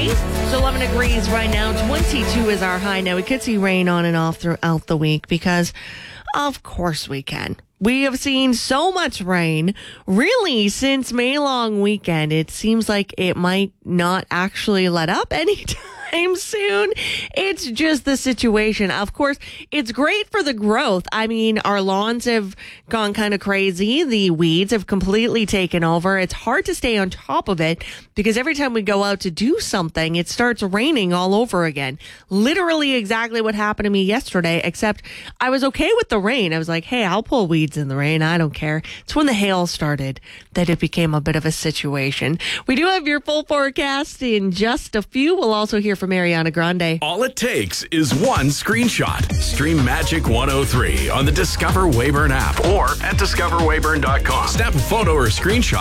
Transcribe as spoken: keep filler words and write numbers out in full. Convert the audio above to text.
sunny. So eleven degrees right now. twenty-two is our high. Now, we could see rain on and off throughout the week because, of course, we can. We have seen so much rain, really, since May long weekend. It seems like it might not actually let up anytime soon. It's just the situation. Of course, it's great for the growth. I mean, our lawns have gone kind of crazy. The weeds have completely taken over. It's hard to stay on top of it because every time we go out to do something, it starts raining all over again. Literally exactly what happened to me yesterday, except I was okay with the rain. I was like, hey, I'll pull weeds in the rain. I don't care. It's when the hail started that it became a bit of a situation. We do have your full forecast in just a few. We'll also hear from Ariana Grande. All it takes is one screenshot. Stream Magic one oh three on the Discover Weyburn app or at discover weyburn dot com. Snap a photo or screenshot